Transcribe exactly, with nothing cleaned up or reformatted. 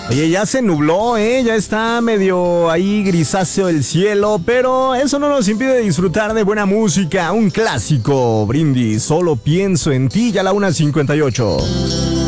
Oye, ya se nubló, ¿eh? Ya está medio ahí grisáceo el cielo, pero eso no nos impide disfrutar de buena música. Un clásico, Brindis, solo pienso en ti, ya a la una cincuenta y ocho.